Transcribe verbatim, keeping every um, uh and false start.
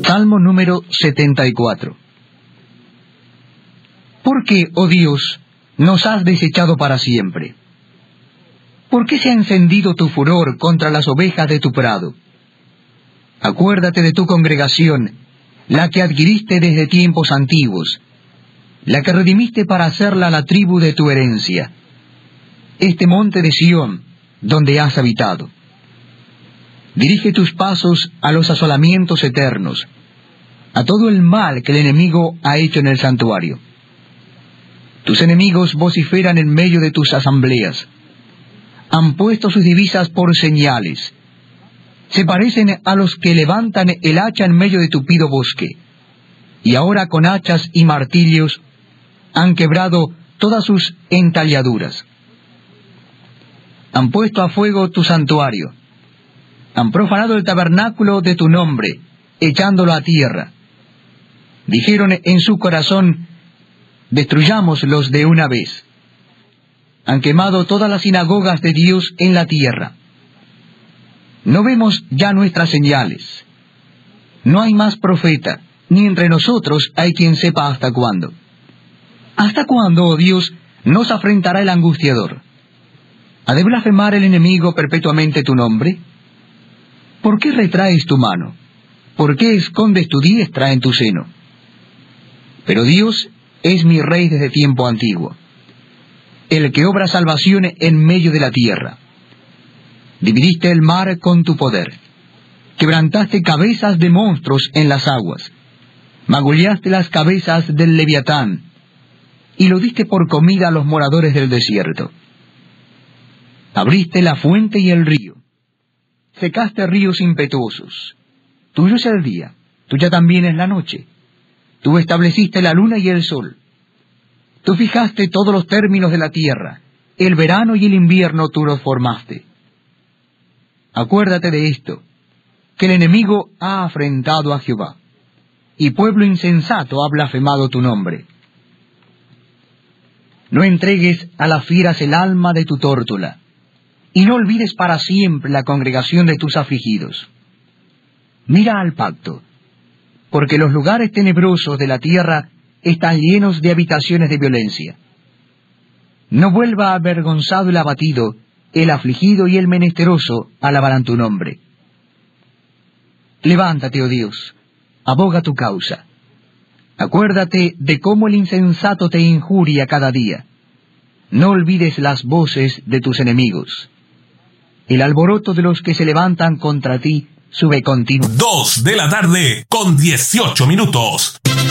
Salmo número setenta y cuatro. ¿Por qué, oh Dios, nos has desechado para siempre? ¿Por qué se ha encendido tu furor contra las ovejas de tu prado? Acuérdate de tu congregación, la que adquiriste desde tiempos antiguos, la que redimiste para hacerla la tribu de tu herencia, este monte de Sión, donde has habitado. Dirige tus pasos a los asolamientos eternos, a todo el mal que el enemigo ha hecho en el santuario. Tus enemigos vociferan en medio de tus asambleas. Han puesto sus divisas por señales. Se parecen a los que levantan el hacha en medio de tupido bosque. Y ahora con hachas y martillos han quebrado todas sus entalladuras. Han puesto a fuego tu santuario. Han profanado el tabernáculo de tu nombre, echándolo a tierra. Dijeron en su corazón, destruyámoslos de una vez. Han quemado todas las sinagogas de Dios en la tierra. No vemos ya nuestras señales. No hay más profeta, ni entre nosotros hay quien sepa hasta cuándo. ¿Hasta cuándo, oh Dios, nos afrentará el angustiador? ¿Ha de blasfemar el enemigo perpetuamente tu nombre? ¿Por qué retraes tu mano? ¿Por qué escondes tu diestra en tu seno? Pero Dios es mi Rey desde tiempo antiguo, el que obra salvación en medio de la tierra. Dividiste el mar con tu poder, quebrantaste cabezas de monstruos en las aguas, magullaste las cabezas del Leviatán, y lo diste por comida a los moradores del desierto. Abriste la fuente y el río, secaste ríos impetuosos. Tuyo es el día, tuya también es la noche. Tú estableciste la luna y el sol. Tú fijaste todos los términos de la tierra. El verano y el invierno tú los formaste. Acuérdate de esto, que el enemigo ha afrentado a Jehová, y pueblo insensato ha blasfemado tu nombre. No entregues a las fieras el alma de tu tórtola, y no olvides para siempre la congregación de tus afligidos. Mira al pacto, porque los lugares tenebrosos de la tierra están llenos de habitaciones de violencia. No vuelva avergonzado el abatido, el afligido y el menesteroso alabarán tu nombre. Levántate, oh Dios, aboga tu causa. Acuérdate de cómo el insensato te injuria cada día. No olvides las voces de tus enemigos. El alboroto de los que se levantan contra ti sube continuo. Dos de la tarde con dieciocho minutos.